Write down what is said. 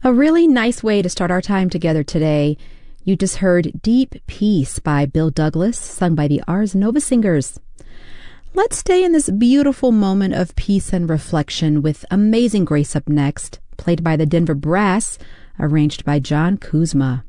A really nice way to start our time together today. You just heard Deep Peace by Bill Douglas, sung by the Ars Nova Singers. Let's stay in this beautiful moment of peace and reflection with Amazing Grace up next, played by the Denver Brass, arranged by John Kuzma.